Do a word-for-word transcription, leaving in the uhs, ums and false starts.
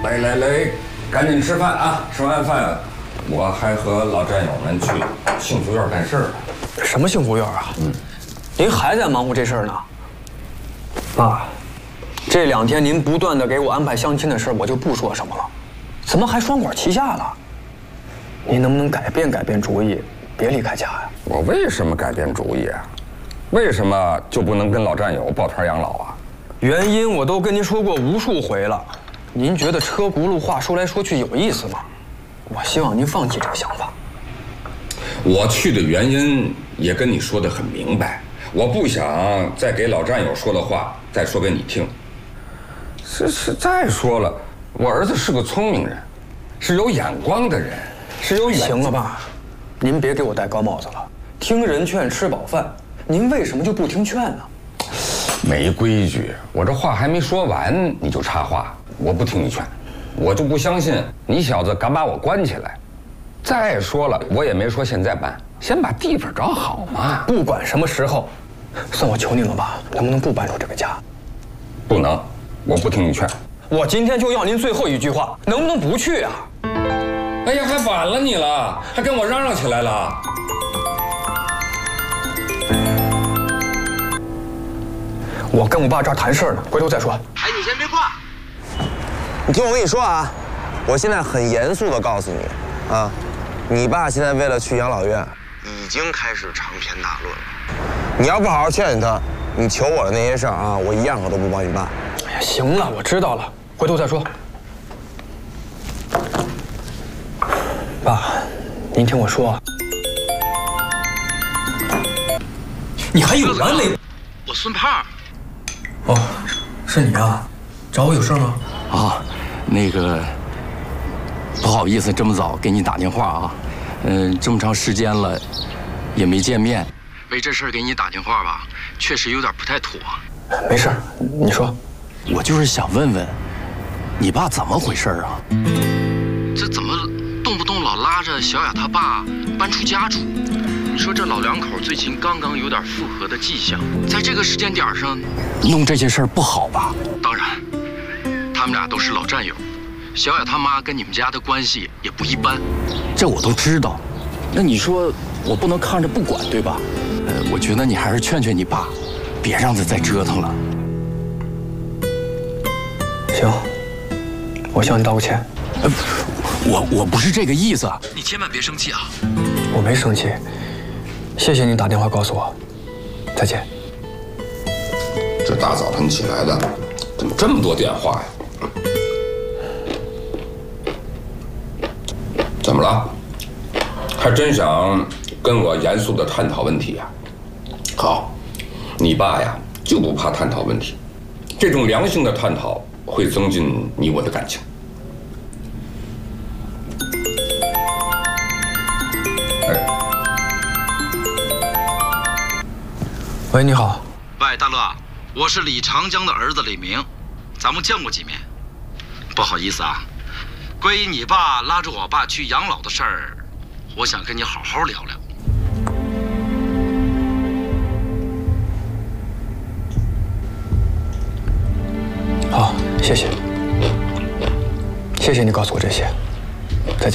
来来来，赶紧吃饭啊！吃完饭，我还和老战友们去幸福院干事儿。 什么幸福院啊？嗯，您还在忙活这事儿呢？爸，这两天您不断的给我安排相亲的事儿，我就不说什么了。怎么还双管齐下了？您能不能改变改变主意，别离开家呀？ 我为什么改变主意啊？为什么就不能跟老战友抱团养老啊？ 原因我都跟您说过无数回了。您觉得车轱辘话说来说去有意思吗？我希望您放弃这个想法。 我去的原因也跟你说的很明白，我不想再给老战友说的话再说给你听。是是，再说了，我儿子是个聪明人，是有眼光的人，是有远见。 行了吧，您别给我戴高帽子了。听人劝，吃饱饭。您为什么就不听劝呢？ 没规矩，我这话还没说完你就插话，我不听你劝，我就不相信你小子敢把我关起来。再说了，我也没说现在搬，先把地方找好嘛。 不管什么时候，算我求您了吧，能不能不搬出这个家？ 不能，我不听你劝。 我今天就要您最后一句话，能不能不去啊？ 哎呀，还晚了你了，还跟我嚷嚷起来了。 我跟我爸这儿谈事儿呢，回头再说。 哎，你先别挂。 你听我跟你说啊，我现在很严肃的告诉你，啊，你爸现在为了去养老院，已经开始长篇大论了。你要不好好劝劝他，你求我的那些事儿啊，我一样我都不帮你办。 哎呀，行了，我知道了，回头再说。爸，您听我说，你还有完没？ 我孙胖。 哦，是你啊，找我有事吗？ 啊，那个不好意思，这么早给你打电话啊，嗯，这么长时间了，也没见面，为这事儿给你打电话吧，确实有点不太妥。 没事，你说。 我就是想问问，你爸怎么回事啊？这怎么动不动老拉着小雅他爸搬出家住？你说这老两口最近刚刚有点复合的迹象，在这个时间点上弄这些事儿不好吧？当然，他们俩都是老战友，小雅他妈跟你们家的关系也不一般，这我都知道。那你说我不能看着不管，对吧？呃，我觉得你还是劝劝你爸，别让他再折腾了。 行，我向你道个歉。 呃，我我不是这个意思，你千万别生气啊！ 我没生气。谢谢你打电话告诉我，再见。 这大早晨起来的，怎么这么多电话呀？怎么了？还真想跟我严肃的探讨问题呀？好，你爸呀就不怕探讨问题，这种良性的探讨会增进你我的感情。 喂，你好。 喂，大乐，我是李长江的儿子李明，咱们见过几面。不好意思啊，关于你爸拉着我爸去养老的事儿，我想跟你好好聊聊。 好，谢谢，谢谢你告诉我这些。